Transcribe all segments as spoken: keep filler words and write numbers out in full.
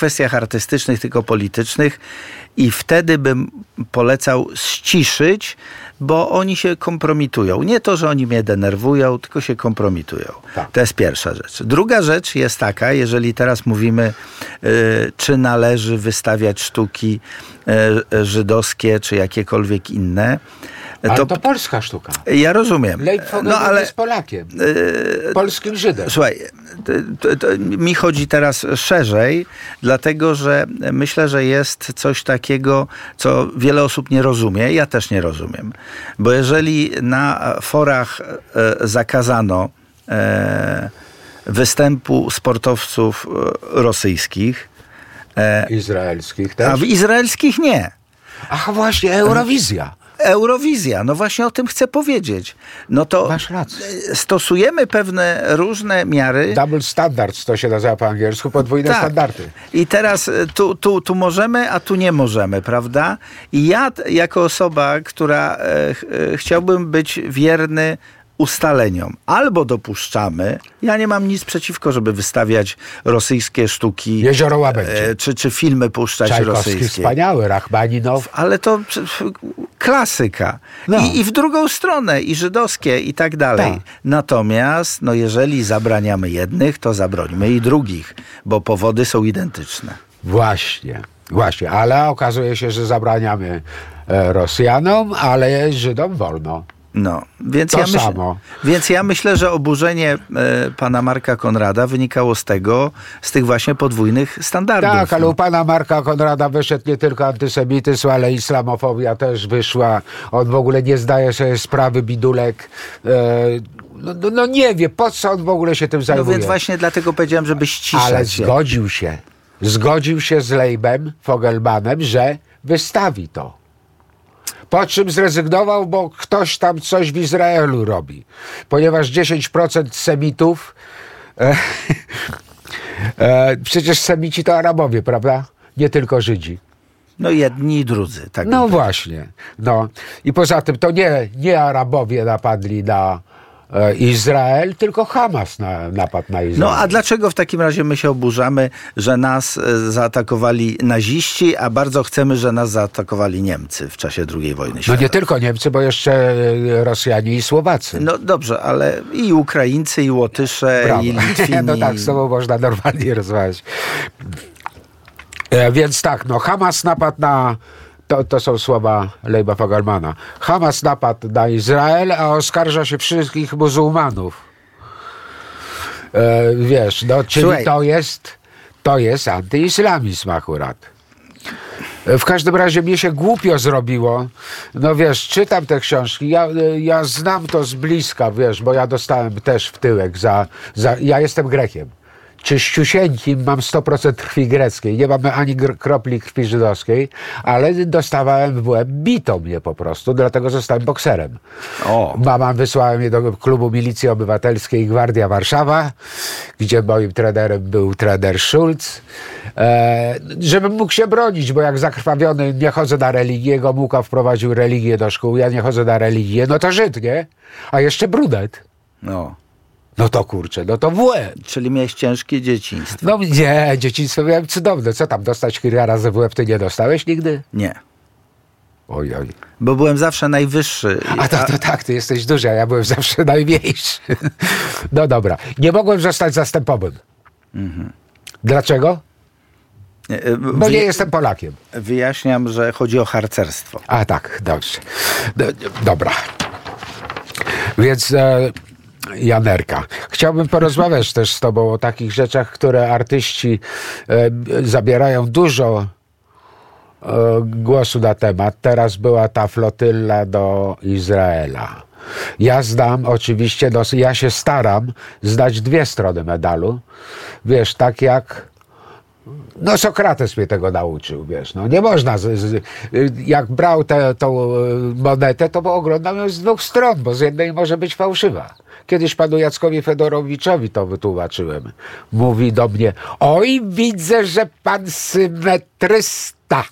kwestiach artystycznych, tylko politycznych i wtedy bym polecał ściszyć, bo oni się kompromitują. Nie to, że oni mnie denerwują, tylko się kompromitują. Tak. To jest pierwsza rzecz. Druga rzecz jest taka, jeżeli teraz mówimy, y, czy należy wystawiać sztuki y, żydowskie, czy jakiekolwiek inne. Ale to, to polska sztuka. Ja rozumiem. Leib Fogelman no, ale, jest Polakiem. Yy, polskim Żydem. Słuchaj, to, to, to mi chodzi teraz szerzej, dlatego, że myślę, że jest coś takiego, co wiele osób nie rozumie. Ja też nie rozumiem. Bo jeżeli na forach e, zakazano e, występu sportowców rosyjskich, e, izraelskich też? A w izraelskich nie. Ach, właśnie, Eurowizja. Eurowizja, no właśnie o tym chcę powiedzieć. No to masz rację. Stosujemy pewne różne miary. Double standards to się nazywa po angielsku, podwójne tak. standardy. I teraz tu, tu, tu możemy, a tu nie możemy, prawda? I ja jako osoba, która e, ch, e, chciałbym być wierny ustaleniom. Albo dopuszczamy, ja nie mam nic przeciwko, żeby wystawiać rosyjskie sztuki. Jezioro Łabędzie. E, czy, czy filmy puszczać Czajkowski rosyjskie. Wspaniały, Rachmaninow. Ale to klasyka. No. I, I w drugą stronę, i żydowskie, i tak dalej. Tak. Natomiast, no jeżeli zabraniamy jednych, to zabrońmy i drugich, bo powody są identyczne. Właśnie, właśnie. Ale okazuje się, że zabraniamy e, Rosjanom, ale Żydom wolno. No, więc to ja, myśl, samo. więc ja myślę, że oburzenie e, pana Marka Konrada wynikało z tego, z tych właśnie podwójnych standardów. Tak, ale u pana Marka Konrada wyszedł nie tylko antysemityzm, ale islamofobia też wyszła. On w ogóle nie zdaje sobie sprawy, bidulek. E, no, no, no nie wie, po co on w ogóle się tym zajmuje. No więc właśnie dlatego powiedziałem, żeby ściszać. Ale zgodził się. Zgodził się z Leibem Fogelmanem, że wystawi to. Po czym zrezygnował, bo ktoś tam coś w Izraelu robi. Ponieważ dziesięć procent Semitów... E, e, przecież Semici to Arabowie, prawda? Nie tylko Żydzi. No jedni i drudzy. Tak no właśnie. No. I poza tym to nie, nie Arabowie napadli na e, Izrael, tylko Hamas na, napadł na Izrael. No a dlaczego w takim razie my się oburzamy, że nas e, zaatakowali naziści, a bardzo chcemy, że nas zaatakowali Niemcy w czasie drugiej wojny światowej? No nie tylko Niemcy, bo jeszcze Rosjanie i Słowacy. No dobrze, ale i Ukraińcy, i Łotysze, Brawo. i Litwini. No tak, z tobą można normalnie rozmawiać. E, więc tak, no Hamas napadł na... To, to są słowa Leiba Fogelmana. Hamas napadł na Izrael, a oskarża się wszystkich muzułmanów. E, wiesz, no czyli Słuchaj. to jest to jest antyislamizm akurat. W każdym razie mnie się głupio zrobiło. No wiesz, czytam te książki. Ja, ja znam to z bliska, wiesz, bo ja dostałem też w tyłek za... za ja jestem Grekiem. Czyściusieńkim, mam sto procent krwi greckiej, nie mamy ani gr- kropli krwi żydowskiej, ale dostawałem w łeb, bito mnie po prostu, dlatego zostałem bokserem. O. Mama wysłała mnie do klubu Milicji Obywatelskiej Gwardia Warszawa, gdzie moim trenerem był trener Schulz, e, żebym mógł się bronić, bo jak zakrwawiony nie chodzę na religię, Gomułka wprowadził religię do szkół, ja nie chodzę na religię, no to Żyd, nie? A jeszcze brunet. No. No to kurczę, no to w łeb. Czyli miałeś ciężkie dzieciństwo. No nie, dzieciństwo miałem cudowne. Co tam, dostać kilka razy w łeb ty nie dostałeś nigdy? Nie. Oj, oj. Bo byłem zawsze najwyższy. A to, to tak, ty jesteś duży, a ja byłem zawsze najmniejszy. No dobra. Nie mogłem zostać zastępowym. Mhm. Dlaczego? Bo nie jestem Polakiem. Wyjaśniam, że chodzi o harcerstwo. A tak, dobrze. Do, dobra. Więc... E, Janerka. Chciałbym porozmawiać też z tobą o takich rzeczach, które artyści e, zabierają dużo e, głosu na temat. Teraz była ta flotylla do Izraela. Ja znam oczywiście, no, ja się staram znać dwie strony medalu. Wiesz, tak jak no Sokrates mnie tego nauczył, wiesz, no nie można, z, z, jak brał tę monetę, to oglądam ją z dwóch stron, bo z jednej może być fałszywa. Kiedyś panu Jackowi Fedorowiczowi to wytłumaczyłem. Mówi do mnie, oj, widzę, że pan symetrysta.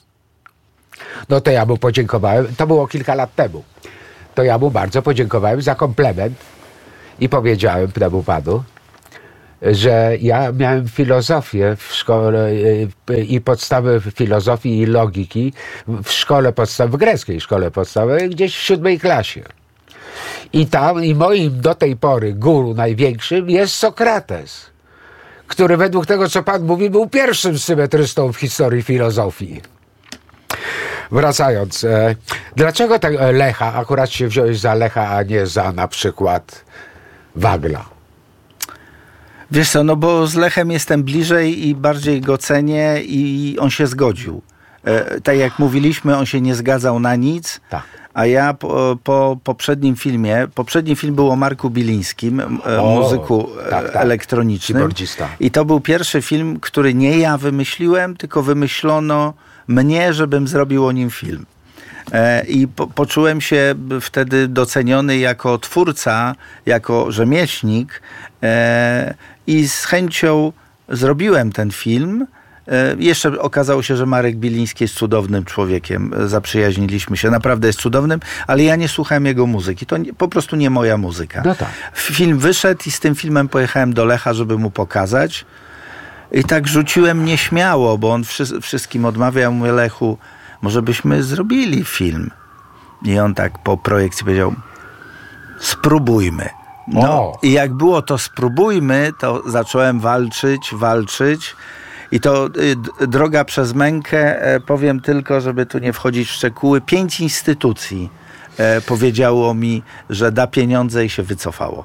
No to ja mu podziękowałem, to było kilka lat temu. To ja mu bardzo podziękowałem za komplement i powiedziałem temu panu, że ja miałem filozofię w szkole i podstawy filozofii i logiki w szkole podstawowej, w greckiej szkole podstawowej, gdzieś w siódmej klasie. I tam, i moim do tej pory guru największym jest Sokrates, który według tego, co pan mówi, był pierwszym symetrystą w historii filozofii. Wracając, e, dlaczego tak Lecha, akurat się wziąłeś za Lecha, a nie za na przykład Wagla? Wiesz co, no bo z Lechem jestem bliżej i bardziej go cenię i on się zgodził. E, tak jak mówiliśmy, on się nie zgadzał na nic, tak. A ja po, po poprzednim filmie, poprzedni film był o Marku Bilińskim, e, o, muzyku tak, tak. elektronicznym. I to był pierwszy film, który nie ja wymyśliłem, tylko wymyślono mnie, żebym zrobił o nim film. E, I po, poczułem się wtedy doceniony jako twórca, jako rzemieślnik e, i z chęcią zrobiłem ten film. E, jeszcze okazało się, że Marek Biliński jest cudownym człowiekiem. Zaprzyjaźniliśmy się. Naprawdę jest cudownym, ale ja nie słuchałem jego muzyki. To nie, po prostu nie moja muzyka. No tak. Film wyszedł i z tym filmem pojechałem do Lecha, żeby mu pokazać. I tak rzuciłem nieśmiało, bo on wszy- wszystkim odmawiał. Mówię, Lechu, może byśmy zrobili film. I on tak po projekcji powiedział, spróbujmy. No o. I jak było to spróbujmy, to zacząłem walczyć, walczyć. I to y, droga przez mękę, e, powiem tylko, żeby tu nie wchodzić w szczegóły, pięć instytucji e, powiedziało mi, że da pieniądze i się wycofało.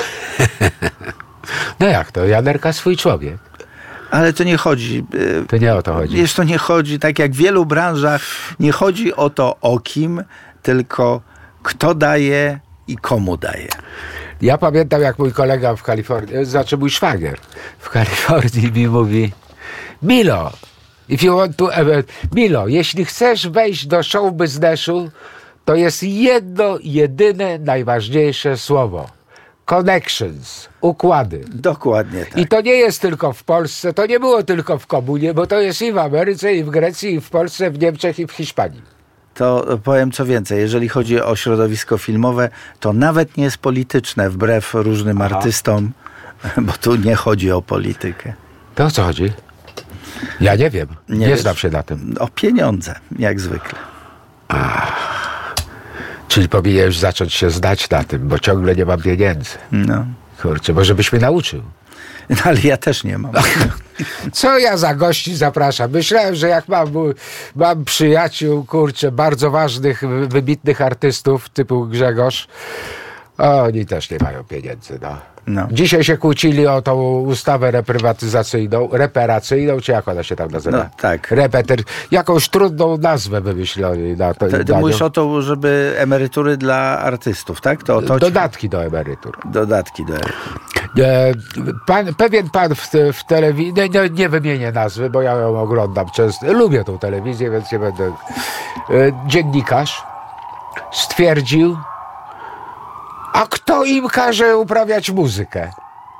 No jak to? Janerka swój człowiek. Ale to nie chodzi. To nie o to chodzi. Wiesz, to nie chodzi, tak jak w wielu branżach, nie chodzi o to o kim, tylko kto daje i komu daje. Ja pamiętam, jak mój kolega w Kalifornii, znaczy mój szwagier w Kalifornii mi mówi, Milo, if you want to, Milo, jeśli chcesz wejść do show biznesu, to jest jedno, jedyne, najważniejsze słowo. Connections, układy. Dokładnie tak. I to nie jest tylko w Polsce, to nie było tylko w komunie, bo to jest i w Ameryce, i w Grecji, i w Polsce, w Niemczech, i w Hiszpanii. To powiem co więcej, jeżeli chodzi o środowisko filmowe, to nawet nie jest polityczne, wbrew różnym Aha. artystom, bo tu nie chodzi o politykę. To o co chodzi? Ja nie wiem, nie, nie znam się na tym. O pieniądze, jak zwykle. Ach. Czyli powinieneś zacząć się zdać na tym, bo ciągle nie mam pieniędzy. No. Kurczę, może byś mnie nauczył. No, ale ja też nie mam. Co ja za gości zapraszam? Myślałem, że jak mam, mam przyjaciół, kurczę, bardzo ważnych, wybitnych artystów typu Grzegorz, oni też nie mają pieniędzy. No. No. Dzisiaj się kłócili o tą ustawę reprywatyzacyjną, reparacyjną, czy jak ona się tam nazywa? No, tak. Repeter. Jakąś trudną nazwę wymyślili. Na to, ty ty mówisz o to, żeby emerytury dla artystów, tak? To, to Dodatki ci... do emerytur. Dodatki do emerytur. E, pan, pewien pan w, w telewizji, nie, nie, nie wymienię nazwy, bo ja ją oglądam często, lubię tą telewizję, więc nie będę. E, dziennikarz stwierdził, a kto im każe uprawiać muzykę?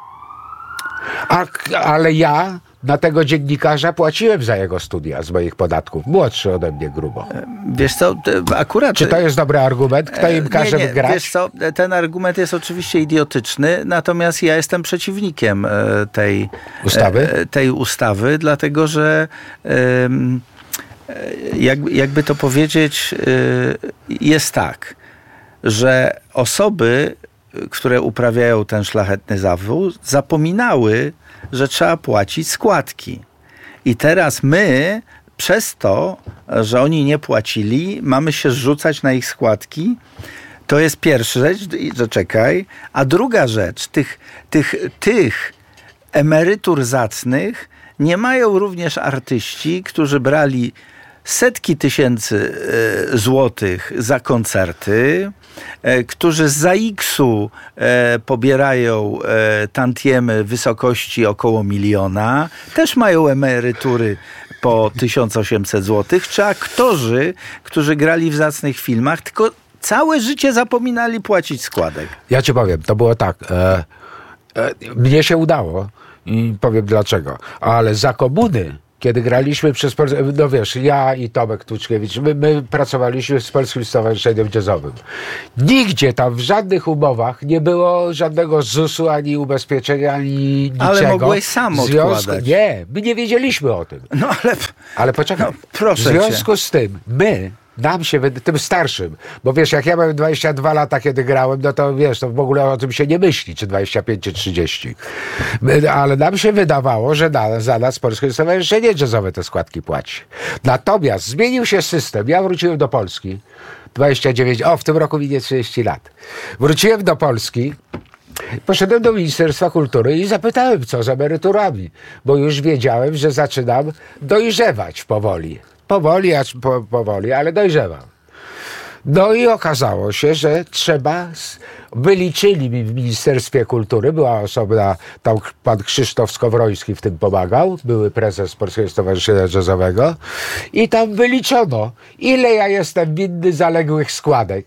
A, ale ja na tego dziennikarza płaciłem za jego studia z moich podatków. Młodszy ode mnie grubo. Wiesz co, akurat... Czy to jest dobry argument? Kto im każe nie, nie. grać? Wiesz co, ten argument jest oczywiście idiotyczny, natomiast ja jestem przeciwnikiem tej ustawy, tej ustawy dlatego że jakby, jakby to powiedzieć, jest tak, że osoby, które uprawiają ten szlachetny zawód, zapominały, że trzeba płacić składki. I teraz my, przez to, że oni nie płacili, mamy się zrzucać na ich składki. To jest pierwsza rzecz, że czekaj. A druga rzecz, tych, tych, tych emerytur zacnych nie mają również artyści, którzy brali setki tysięcy e, złotych za koncerty, e, którzy z zaiks-u e, pobierają e, tantiemy w wysokości około miliona, też mają emerytury po tysiąc osiemset złotych, czy aktorzy, którzy grali w zacnych filmach, tylko całe życie zapominali płacić składek. Ja ci powiem, to było tak, e, e, mnie się udało i powiem dlaczego, ale za komuny kiedy graliśmy przez Polskę, no wiesz, ja i Tomek Tłuczkiewicz, my, my pracowaliśmy z Polskim Stowarzyszeniem Jazzowym. Nigdzie tam w żadnych umowach nie było żadnego zusu, ani ubezpieczenia, ani niczego. Ale mogłeś sam odkładać. Nie, my nie wiedzieliśmy o tym. No ale... Ale poczekaj, no, proszę w związku cię. z tym, my, nam się, tym starszym, bo wiesz, jak ja miałem dwadzieścia dwa lata, kiedy grałem, no to wiesz, to w ogóle o tym się nie myśli, czy dwadzieścia pięć, czy trzydzieści. My, ale nam się wydawało, że na, za nas Polskie Stowarzyszenie Jazzowe te składki płaci. Natomiast zmienił się system. Ja wróciłem do Polski, dwadzieścia dziewięć, o, w tym roku minie trzydzieści lat. Wróciłem do Polski, poszedłem do Ministerstwa Kultury i zapytałem, co z emeryturami, bo już wiedziałem, że zaczynam dojrzewać powoli. Powoli, acz po, powoli, ale dojrzewam. No i okazało się, że trzeba, wyliczyli mi w Ministerstwie Kultury, była osobna, tam pan Krzysztof Skowroński w tym pomagał, były prezes Polskiego Stowarzyszenia Jazzowego i tam wyliczono, ile ja jestem winny zaległych składek.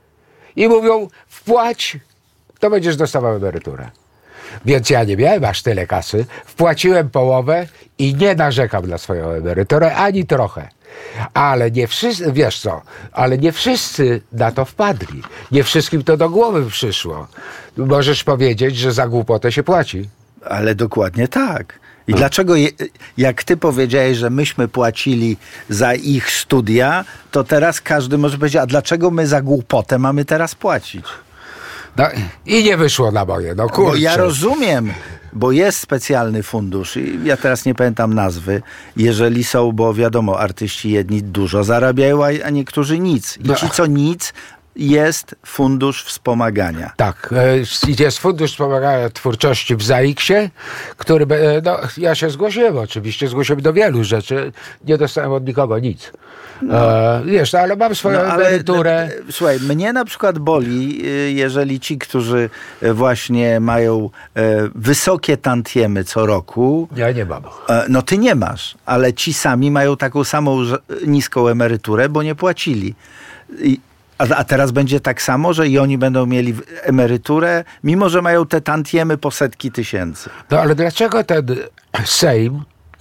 I mówią, wpłać, to będziesz dostawał emeryturę. Więc ja nie miałem aż tyle kasy, wpłaciłem połowę i nie narzekam na swoją emeryturę ani trochę. Ale nie wszyscy, wiesz co, ale nie wszyscy na to wpadli. Nie wszystkim to do głowy przyszło. Możesz powiedzieć, że za głupotę się płaci. Ale dokładnie tak. I no. Dlaczego, je, jak ty powiedziałeś, że myśmy płacili za ich studia, to teraz każdy może powiedzieć, a dlaczego my za głupotę mamy teraz płacić? No, i nie wyszło na moje, no kurczę. Bo ja rozumiem, bo jest specjalny fundusz i ja teraz nie pamiętam nazwy, jeżeli są, bo wiadomo, artyści jedni dużo zarabiają, a niektórzy nic. I no. ci, co nic, jest fundusz wspomagania. Tak, jest fundusz wspomagania twórczości w Zaiksie, który, no ja się zgłosiłem oczywiście, zgłosiłem do wielu rzeczy, nie dostałem od nikogo nic. No. E, wiesz, ale mam swoją no, ale, emeryturę. Słuchaj, mnie na przykład boli, jeżeli ci, którzy właśnie mają wysokie tantiemy co roku. Ja nie mam. No ty nie masz, ale ci sami mają taką samą niską emeryturę, bo nie płacili. I A, a teraz będzie tak samo, że i oni będą mieli emeryturę, mimo że mają te tantiemy po setki tysięcy. No ale dlaczego ten Sejm,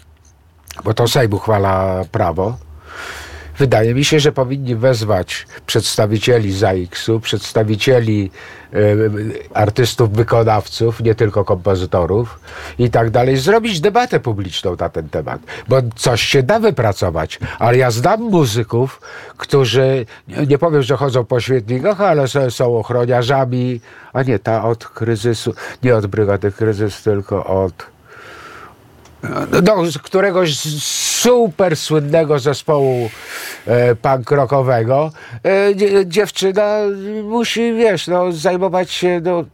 bo to Sejm uchwala prawo, wydaje mi się, że powinni wezwać przedstawicieli Zaiksu, przedstawicieli y, artystów, wykonawców, nie tylko kompozytorów i tak dalej, zrobić debatę publiczną na ten temat. Bo coś się da wypracować, ale ja znam muzyków, którzy, nie powiem, że chodzą po świetnikach, ale są, są ochroniarzami, a nie ta od kryzysu, nie od brygady kryzys, tylko od no, z któregoś super słynnego zespołu e, punk rockowego e, dzie, dziewczyna musi, wiesz, no, zajmować się no,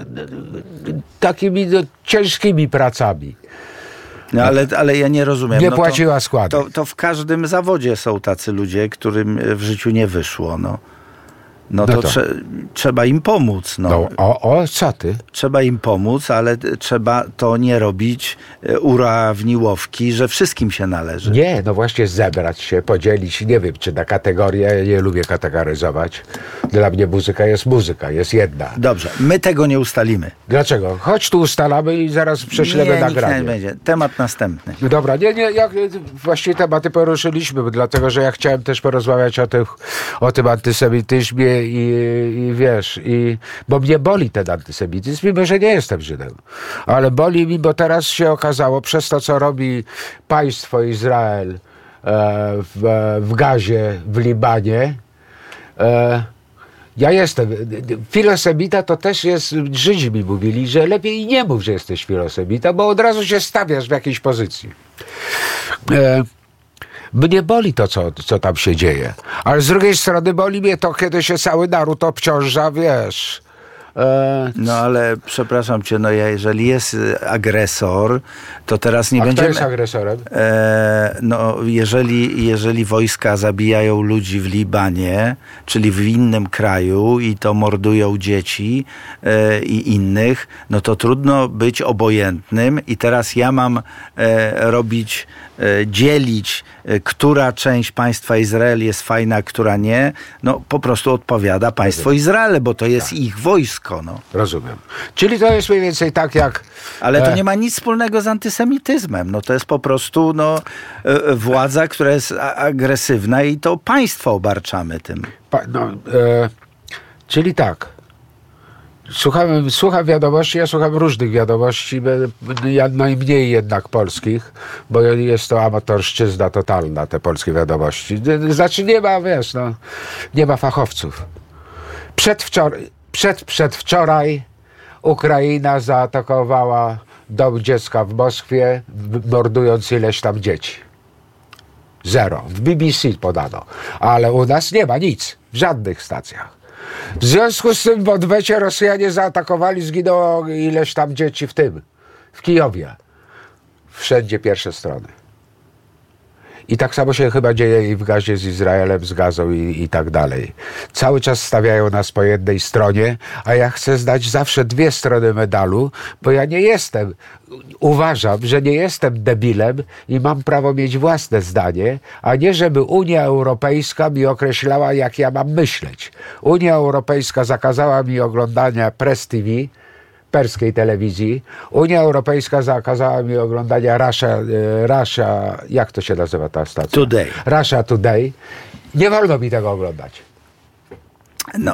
takimi no, ciężkimi pracami. No ale, ale ja nie rozumiem. Nie no płaciła to, składek. To, to w każdym zawodzie są tacy ludzie, którym w życiu nie wyszło, no. No to, no to. Trze- trzeba im pomóc. No. No, o, o, co ty? Trzeba im pomóc, ale trzeba to nie robić urawniłowki, że wszystkim się należy. Nie, no właśnie zebrać się, podzielić, nie wiem, czy na kategorie, ja nie lubię kategoryzować. Dla mnie muzyka jest muzyka, jest jedna. Dobrze, my tego nie ustalimy. Dlaczego? Chodź tu ustalamy i zaraz prześlemy nie, nagranie. Nie, będzie. Temat następny. Dobra, nie, nie, jak właściwie tematy poruszyliśmy, dlatego, że ja chciałem też porozmawiać o, tych, o tym antysemityzmie i, i wiesz, i, bo mnie boli ten antysemityzm, mimo że nie jestem Żydem. Ale boli mi, bo teraz się okazało, przez to, co robi państwo Izrael e, w, w Gazie, w Libanie, e, ja jestem. Filosemita to też jest, Żydzi mi mówili, że lepiej nie mów, że jesteś filosemita, bo od razu się stawiasz w jakiejś pozycji. E, Mnie boli to, co, co tam się dzieje. Ale z drugiej strony boli mnie to, kiedy się cały naród obciąża, wiesz. E... No ale przepraszam cię, no ja, jeżeli jest agresor, to teraz nie A będziemy... kto jest agresorem? E, no jeżeli, jeżeli wojska zabijają ludzi w Libanie, czyli w innym kraju i to mordują dzieci e, i innych, no to trudno być obojętnym i teraz ja mam e, robić, e, dzielić która część państwa Izrael jest fajna, która nie, no po prostu odpowiada państwo Izrael, bo to jest tak. ich wojsko. No. Rozumiem. Czyli to jest mniej więcej tak jak... Ale to nie ma nic wspólnego z antysemityzmem. No to jest po prostu no, władza, która jest agresywna i to państwo obarczamy tym. Pa, no, e, czyli tak. Słucham, słucham wiadomości, ja słucham różnych wiadomości, ja najmniej jednak polskich, bo jest to amatorszczyzna totalna, te polskie wiadomości. Znaczy nie ma, wiesz, no, nie ma fachowców. Przedwczoraj, przed, przedwczoraj Ukraina zaatakowała dom dziecka w Moskwie, mordując ileś tam dzieci. Zero. W B B C podano. Ale u nas nie ma nic. W żadnych stacjach. W związku z tym w odwecie Rosjanie zaatakowali, zginęło ileś tam dzieci w tym, w Kijowie. Wszędzie pierwsze strony. I tak samo się chyba dzieje i w Gazie z Izraelem, z Gazą i, i tak dalej. Cały czas stawiają nas po jednej stronie, a ja chcę znać zawsze dwie strony medalu, bo ja nie jestem, uważam, że nie jestem debilem i mam prawo mieć własne zdanie, a nie żeby Unia Europejska mi określała, jak ja mam myśleć. Unia Europejska zakazała mi oglądania Press T V, perskiej telewizji. Unia Europejska zakazała mi oglądania Russia, Russia, jak to się nazywa ta stacja? Today. Russia Today. Nie wolno mi tego oglądać. No,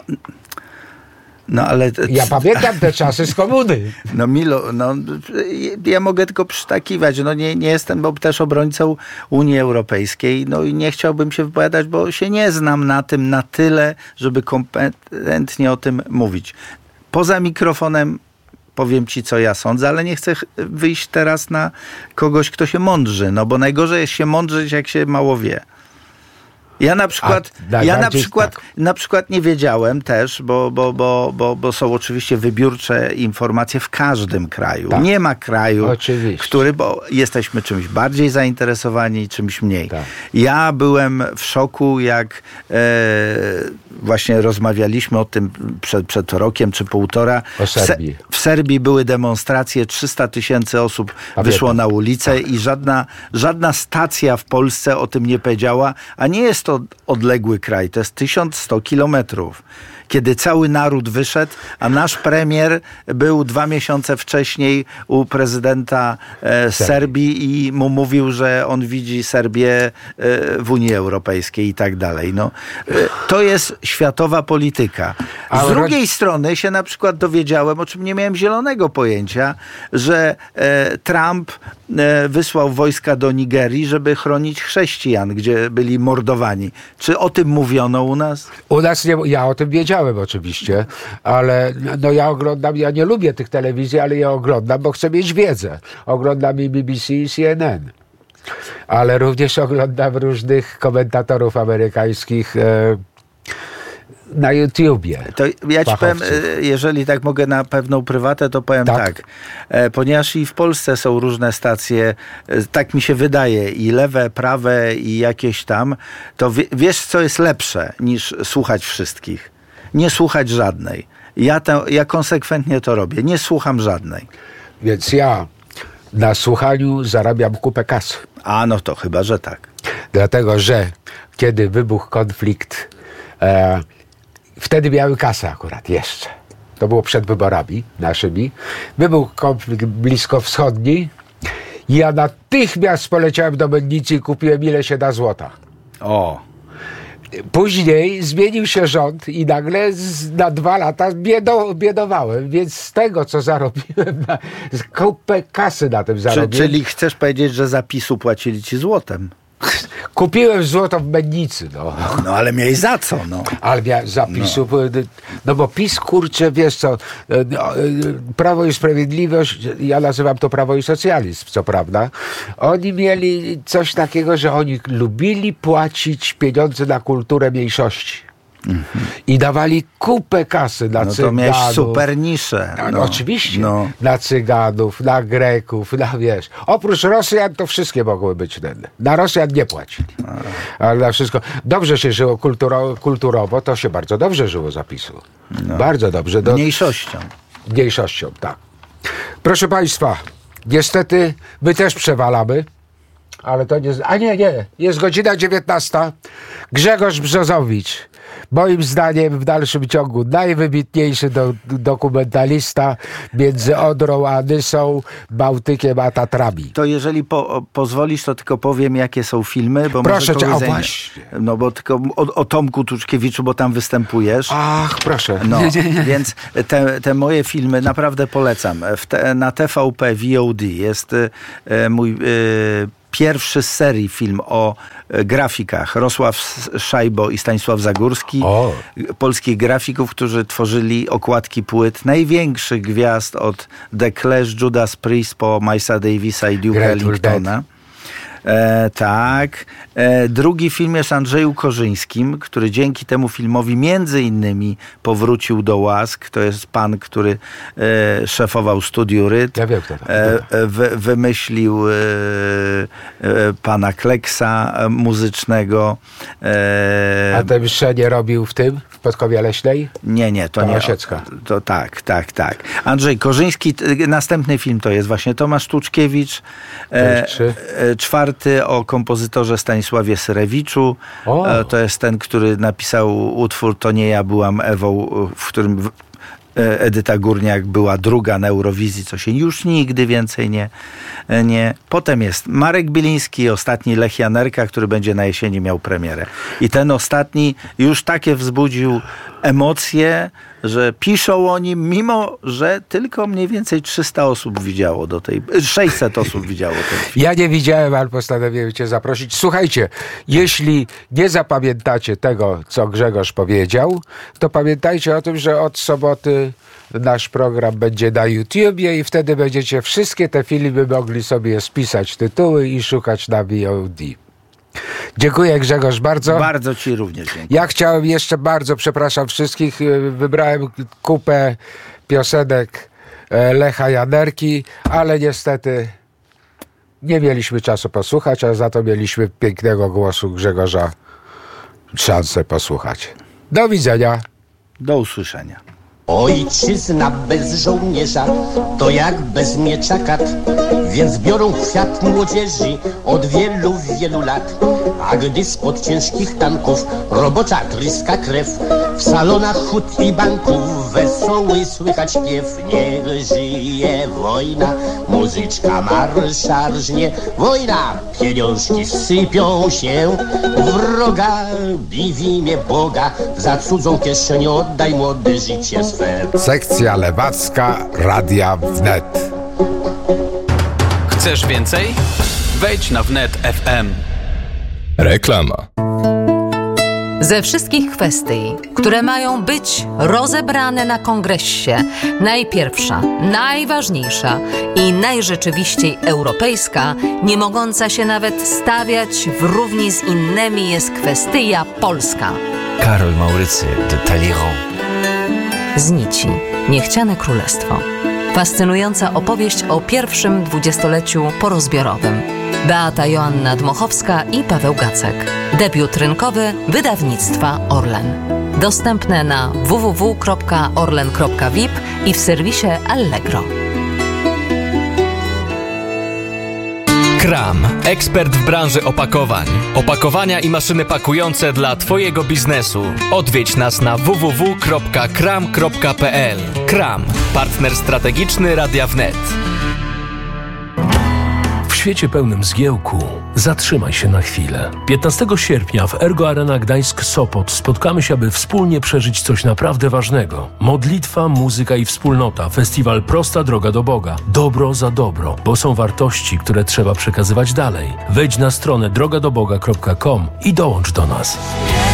no ale... Ja pamiętam te czasy z komuny. No Milo, no, ja mogę tylko przytakiwać. No nie, nie jestem bo też obrońcą Unii Europejskiej. No i nie chciałbym się wypowiadać, bo się nie znam na tym na tyle, żeby kompetentnie o tym mówić. Poza mikrofonem powiem ci, co ja sądzę, ale nie chcę wyjść teraz na kogoś, kto się mądrzy, no bo najgorzej jest się mądrzyć, jak się mało wie. Ja na przykład, ja na przykład, tak. na przykład nie wiedziałem też, bo, bo, bo, bo, bo są oczywiście wybiórcze informacje w każdym kraju. Tak. Nie ma kraju, oczywiście. który, bo jesteśmy czymś bardziej zainteresowani, czymś mniej. Tak. Ja byłem w szoku, jak e, właśnie rozmawialiśmy o tym przed, przed rokiem czy półtora. O Serbii. W, w Serbii były demonstracje, trzysta tysięcy osób Pamiętam. wyszło na ulicę tak. i żadna, żadna stacja w Polsce o tym nie powiedziała, a nie jest to odległy kraj, to jest tysiąc sto kilometrów. Kiedy cały naród wyszedł, a nasz premier był dwa miesiące wcześniej u prezydenta e, Serbii i mu mówił, że on widzi Serbię e, w Unii Europejskiej i tak dalej. No, e, to jest światowa polityka. Z drugiej strony się na przykład dowiedziałem, o czym nie miałem zielonego pojęcia, że e, Trump e, wysłał wojska do Nigerii, żeby chronić chrześcijan, gdzie byli mordowani. Czy o tym mówiono u nas? U nas nie, ja o tym wiedziałem oczywiście, ale no ja oglądam, ja nie lubię tych telewizji, ale ja oglądam, bo chcę mieć wiedzę. Oglądam i B B C i C N N. Ale również oglądam różnych komentatorów amerykańskich e, na YouTubie. To ja ci powiem, jeżeli tak mogę na pewną prywatę, to powiem tak. tak. E, ponieważ i w Polsce są różne stacje, e, tak mi się wydaje, i lewe, prawe i jakieś tam, to wie, wiesz, co jest lepsze niż słuchać wszystkich? Nie słuchać żadnej. Ja, te, ja konsekwentnie to robię. Nie słucham żadnej. Więc ja na słuchaniu zarabiam kupę kasy. A no to chyba, że tak. Dlatego, że kiedy wybuchł konflikt, e, wtedy miały kasę akurat jeszcze. To było przed wyborami naszymi. Wybuchł konflikt bliskowschodni i ja natychmiast poleciałem do mennicy i kupiłem ile się da złota. O. Później zmienił się rząd i nagle z, na dwa lata biedo, biedowałem, więc z tego, co zarobiłem, na, kupę kasy na tym zarobiłem. Czy, czyli chcesz powiedzieć, że za PiS-u płacili ci złotem? Kupiłem złoto w mennicy, no. No ale miałeś za co, no. Ale mia, za PiS-u, no. no bo PiS, kurczę, wiesz co, Prawo i Sprawiedliwość, ja nazywam to Prawo i Socjalizm, co prawda, oni mieli coś takiego, że oni lubili płacić pieniądze na kulturę mniejszości. Mm-hmm. I dawali kupę kasy na no Cyganów. No to miałeś super niszę. No, no, oczywiście. No. Na Cyganów, na Greków, na wiesz. Oprócz Rosjan to wszystkie mogły być ten. Na Rosjan nie płacili. A. Ale na wszystko. Dobrze się żyło kulturo, kulturowo, to się bardzo dobrze żyło za PiS-u. No. Bardzo dobrze. Do... Mniejszością. Mniejszością, tak. Proszę Państwa, niestety my też przewalamy, ale to nie... A nie, nie. Jest godzina dziewiętnasta. Grzegorz Brzozowicz. Moim zdaniem w dalszym ciągu najwybitniejszy do, dokumentalista między Odrą a Nysą, Bałtykiem a Tatrami. To jeżeli po, pozwolisz, to tylko powiem, jakie są filmy. Bo proszę może cię, o zajmie. właśnie. No bo tylko o, o Tomku Tuczkiewiczu, bo tam występujesz. Ach, proszę. No, nie, nie, nie. Więc te, te moje filmy naprawdę polecam. W te, na T V P V O D jest e, mój... E, pierwszy z serii film o e, grafikach. Rosław Szajbo i Stanisław Zagórski. O. Polskich grafików, którzy tworzyli okładki płyt największych gwiazd od The Clash, Judas Priest po Milesa Davisa i Duke'a Ellingtona. E, tak. E, drugi film jest Andrzeju Korzyńskim, który dzięki temu filmowi między innymi powrócił do łask. To jest pan, który e, szefował studiu Rytm. Ja wiem, kto to. E, wy, wymyślił e, e, pana Kleksa e, muzycznego. E, A ten jeszcze nie robił w tym? W Podkowie Leśnej? Nie, nie, to, to nie. Osiecka. To, to tak, tak, tak. Andrzej Korzyński. T, następny film to jest właśnie Tomasz Tuczkiewicz. E, e, czwarty o kompozytorze Stanisławie Syrewiczu. O. To jest ten, który napisał utwór To nie ja byłam Ewą, w którym Edyta Górniak była druga na Eurowizji, co się już nigdy więcej nie... nie. Potem jest Marek Biliński, ostatni Lech Janerka, który będzie na jesieni miał premierę. I ten ostatni już takie wzbudził emocje, że piszą o nim, mimo że tylko mniej więcej trzysta osób widziało do tej... sześćset osób widziało ten film. Ja nie widziałem, ale postanowiłem cię zaprosić. Słuchajcie, jeśli nie zapamiętacie tego, co Grzegorz powiedział, to pamiętajcie o tym, że od soboty nasz program będzie na YouTubie i wtedy będziecie wszystkie te filmy mogli sobie spisać tytuły i szukać na V O D. Dziękuję, Grzegorz, bardzo. Bardzo ci również dziękuję. Ja chciałem jeszcze bardzo, przepraszam wszystkich, wybrałem kupę piosenek Lecha Janerki, ale niestety nie mieliśmy czasu posłuchać, a za to mieliśmy pięknego głosu Grzegorza szansę posłuchać. Do widzenia. Do usłyszenia. Ojczyzna bez żołnierza to jak bez miecza kat, więc biorą kwiat młodzieży od wielu, wielu lat. A gdy spod ciężkich tanków robocza tryska krew, w salonach hut i banków wesoły słychać śpiew. Niech żyje wojna, muzyczka marsza rżnie. Wojna, pieniążki sypią się, wroga bij w imię Boga, za cudzą kieszeń oddaj młode życie swe. Sekcja lewacka Radia Wnet. Chcesz więcej? Wejdź na wnet kropka f m. Reklama. Ze wszystkich kwestii, które mają być rozebrane na kongresie, najpierwsza, najważniejsza i najrzeczywiściej europejska, nie mogąca się nawet stawiać w równi z innymi, jest kwestia polska. Karol Maurycy de Talleyrand. Z nici Niechciane Królestwo. Fascynująca opowieść o pierwszym dwudziestoleciu porozbiorowym. Beata Joanna Dmochowska i Paweł Gacek. Debiut rynkowy wydawnictwa Orlen. Dostępne na w w w kropka orlen kropka v i p i w serwisie Allegro. Kram, ekspert w branży opakowań. Opakowania i maszyny pakujące dla Twojego biznesu. Odwiedź nas na w w w kropka kram kropka p l. Kram, partner strategiczny Radia Wnet. W świecie pełnym zgiełku zatrzymaj się na chwilę. piętnastego sierpnia w Ergo Arena Gdańsk-Sopot spotkamy się, aby wspólnie przeżyć coś naprawdę ważnego. Modlitwa, muzyka i wspólnota. Festiwal Prosta droga do Boga. Dobro za dobro, bo są wartości, które trzeba przekazywać dalej. Wejdź na stronę droga do boga kropka com i dołącz do nas.